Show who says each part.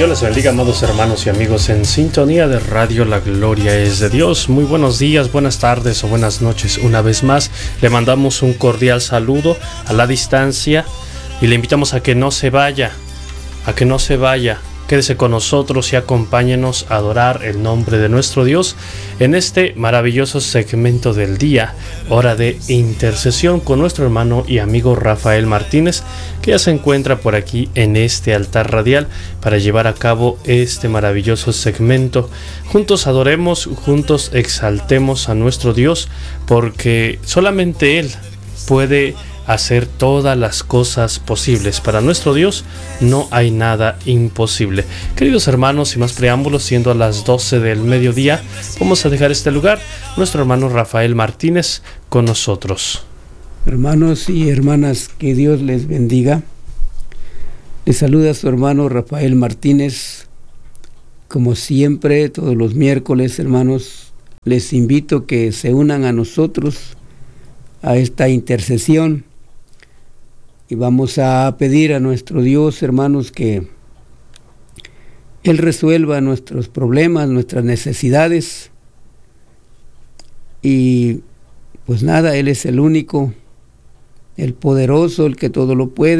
Speaker 1: Dios les bendiga, amados hermanos y amigos en sintonía de Radio La Gloria es de Dios. Muy buenos días, buenas tardes o buenas noches. Una vez más, le mandamos un cordial saludo a la distancia y le invitamos a que no se vaya, Quédese con nosotros y acompáñenos a adorar el nombre de nuestro Dios en este maravilloso segmento del día, hora de intercesión, con nuestro hermano y amigo Rafael Martínez, que ya se encuentra por aquí en este altar radial para llevar a cabo este maravilloso segmento. Juntos adoremos, juntos exaltemos a nuestro Dios, porque solamente Él puede hacer todas las cosas posibles. Para nuestro Dios no hay nada imposible. Queridos hermanos, sin más preámbulos, siendo a las 12 del mediodía, vamos a dejar este lugar. Nuestro hermano Rafael Martínez con nosotros.
Speaker 2: Hermanos y hermanas, que Dios les bendiga. Les saluda su hermano Rafael Martínez. Como siempre, todos los miércoles, hermanos, les invito que se unan a nosotros a esta intercesión. Y vamos a pedir a nuestro Dios, hermanos, que Él resuelva nuestros problemas, nuestras necesidades. Y pues nada, Él es el único, el poderoso, el que todo lo puede.